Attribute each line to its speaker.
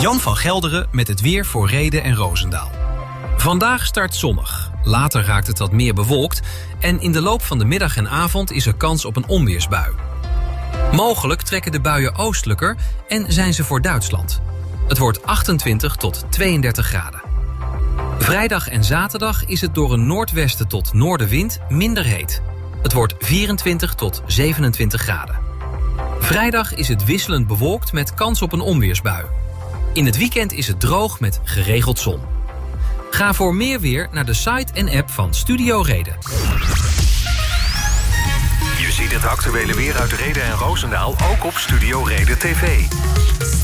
Speaker 1: Jan van Gelderen met het weer voor Rheden en Roosendaal. Vandaag start zonnig. Later raakt het wat meer bewolkt. En in de loop van de middag en avond is er kans op een onweersbui. Mogelijk trekken de buien oostelijker en zijn ze voor Duitsland. Het wordt 28 tot 32 graden. Vrijdag en zaterdag is het door een noordwesten tot noordenwind minder heet. Het wordt 24 tot 27 graden. Vrijdag is het wisselend bewolkt met kans op een onweersbui. In het weekend is het droog met geregeld zon. Ga voor meer weer naar de site en app van Studio Reden.
Speaker 2: Je ziet het actuele weer uit Rheden en Roosendaal ook op Studio Reden TV.